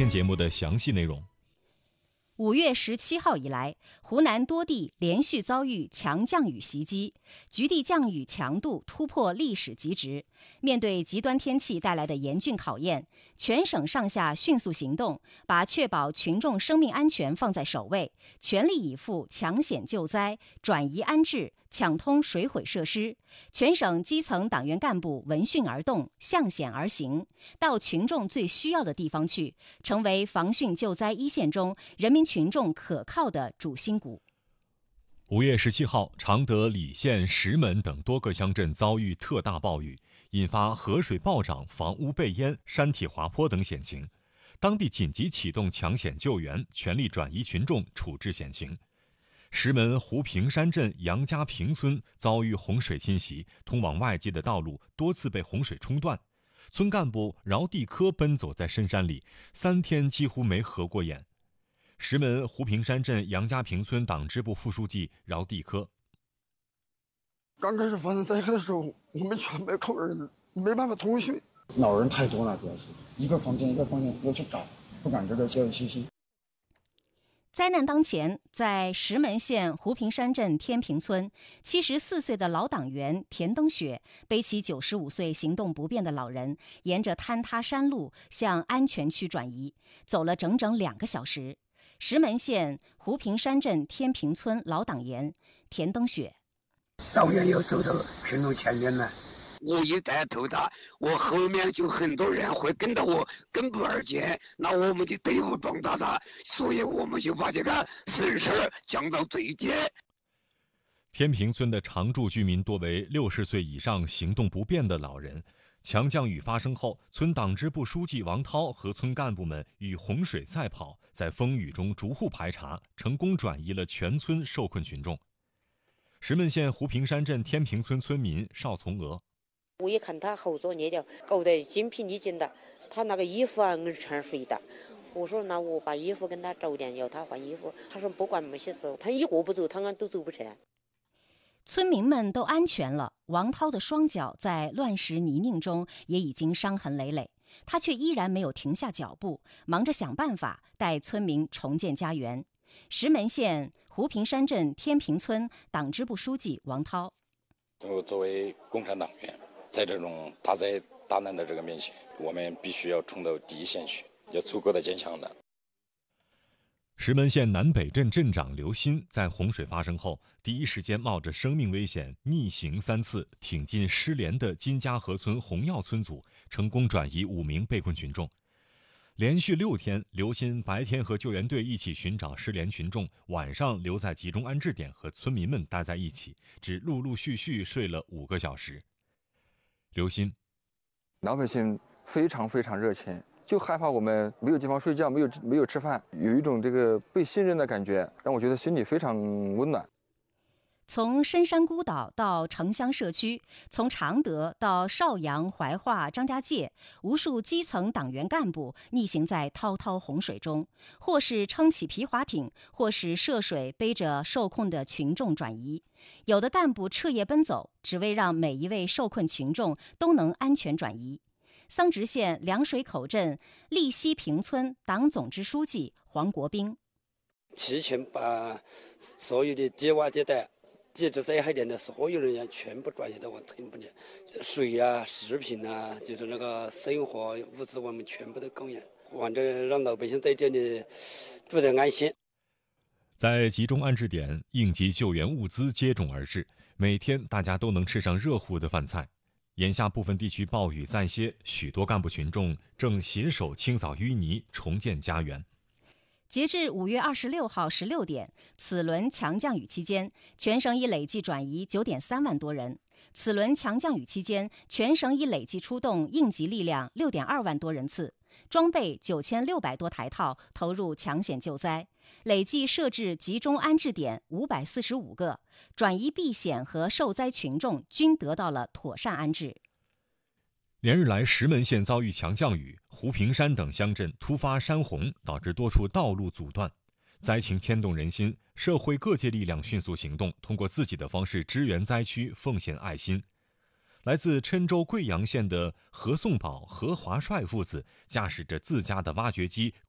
天节目的详细内容。 5月17号以来，湖南多地连续遭遇强降雨袭击，局地降雨强度突破历史极值。面对极端天气带来的严峻考验，全省上下迅速行动，把确保群众生命安全放在首位，全力以赴抢险救灾、转移安置、抢通水毁设施。全省基层党员干部闻讯而动，向险而行，到群众最需要的地方去，成为防汛救灾一线中人民群众可靠的主心骨。 5月17号，常德、澧县、石门等多个乡镇遭遇特大暴雨，引发河水暴涨、房屋被淹、山体滑坡等险情。当地紧急启动抢险救援，全力转移群众，处置险情。石门湖平山镇杨家坪村遭遇洪水侵袭，通往外界的道路多次被洪水冲断。村干部饶地科奔走在深山里，3天几乎没合过眼。石门湖平山镇杨家坪村党支部副书记饶地科： 刚开始发生灾害的时候，我们全没口人，没办法通讯。 老人太多了，主要是一个房间一个房间要去找，不敢这个交友信息。 灾难当前，在石门县湖平山镇天平村，74岁的老党员田登雪背起95岁行动不便的老人，沿着坍塌山路向安全区转移，走了整整2个小时。石门县湖平山镇天平村老党员田登雪： 导员要走到群众前面来，我一带头他，我后面就很多人会跟到我，跟步而进，那我们就队伍壮大了，所以我们就把这个损失降到最低。 天平村的常住居民多为60岁以上行动不便的老人。强降雨发生后，村党支部书记王涛和村干部们与洪水赛跑，在风雨中逐户排查，成功转移了全村受困群众。石门县湖平山镇天平村村民邵从娥： 我一看他后座那条搞得精疲力尽的，他那个衣服啊全水的。我说那我把衣服跟他找点，要他换衣服。他说不管那些事，他一个不走，他们都走不成。 村民们都安全了，王涛的双脚在乱石泥泞中也已经伤痕累累，他却依然没有停下脚步，忙着想办法带村民重建家园。石门县湖平山镇天平村党支部书记王涛： 我作为共产党员，在这种大灾大难的这个面前，我们必须要冲到第一线去，要足够的坚强的。 石门县南北镇镇长刘鑫在洪水发生后，第一时间冒着生命危险逆行3次，挺进失联的金家河村红药村组，成功转移5名被困群众。连续6天，刘鑫白天和救援队一起寻找失联群众，晚上留在集中安置点和村民们待在一起，只陆陆续续睡了5个小时。刘鑫： 老百姓非常非常热情，就害怕我们没有地方睡觉，没有吃饭，有一种这个被信任的感觉，让我觉得心里非常温暖。 从深山孤岛到城乡社区，从常德到邵阳、怀化、张家界，无数基层党员干部逆行在滔滔洪水中，或是撑起皮划艇，或是涉水背着受困的群众转移。有的干部彻夜奔走，只为让每一位受困群众都能安全转移。桑植县凉水口镇利西坪村党总支书记黄国兵： 提前把所有的接挖接待接着灾害点的所有人员全部转移到我们村部里，水啊、食品啊，就是那个生活物资，我们全部都供应，反正让老百姓在这里住得安心。 在集中安置点，应急救援物资接踵而至，每天大家都能吃上热乎的饭菜。眼下部分地区暴雨暂歇，许多干部群众正携手清扫淤泥，重建家园。 截至5月26号16点，此轮强降雨期间，全省已累计转移9.3万多人。此轮强降雨期间，全省已累计出动应急力量6.2万多人次，装备9600多台套投入抢险救灾，累计设置集中安置点545个，转移避险和受灾群众均得到了妥善安置。 连日来，石门县遭遇强降雨，湖平山等乡镇突发山洪，导致多处道路阻断。灾情牵动人心，社会各界力量迅速行动，通过自己的方式支援灾区，奉献爱心。来自郴州贵阳县的何颂宝、何华帅父子驾驶着自家的挖掘机